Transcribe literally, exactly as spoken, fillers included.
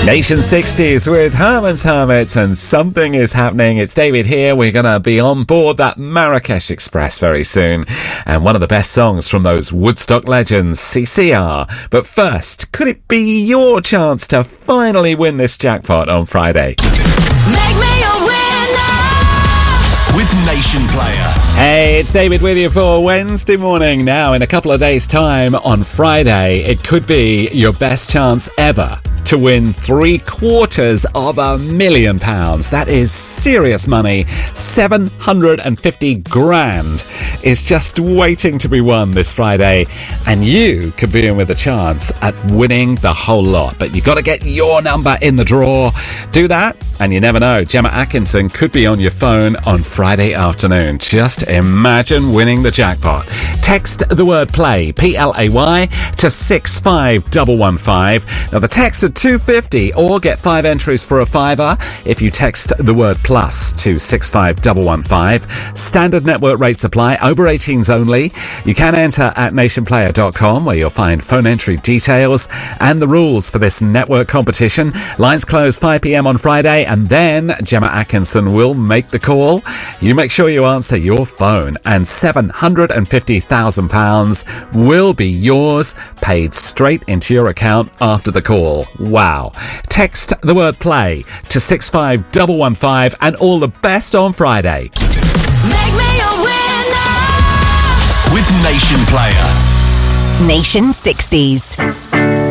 Nation sixties with Herman's Hermits, and something is happening. It's David here. We're going to be on board that Marrakesh Express very soon. And one of the best songs from those Woodstock legends, C C R. But first, could it be your chance to finally win this jackpot on Friday? Make me a winner with Nation Player. Hey, it's David with you for Wednesday morning. Now, in a couple of days' time on Friday, it could be your best chance ever to win three quarters of a million pounds. That is serious money. seven hundred fifty grand is just waiting to be won this Friday. And you could be in with a chance at winning the whole lot. But you got to get your number in the draw. Do that, and you never know. Gemma Atkinson could be on your phone on Friday afternoon. Just imagine winning the jackpot. Text the word play, P L A Y, to six five one one five. Now, the text at two fifty, or get five entries for a fiver if you text the word plus to six five one one five. Standard network rates apply, over eighteens only. You can enter at nation player dot com, where you'll find phone entry details and the rules for this network competition. Lines close five p.m. on Friday, and then Gemma Atkinson will make the call. You make sure you answer your phone, and seven hundred fifty thousand pounds will be yours, paid straight into your account after the call. Wow. Text the word play to six five one one five, and all the best on Friday. Make me a winner with Nation Player. Nation sixties.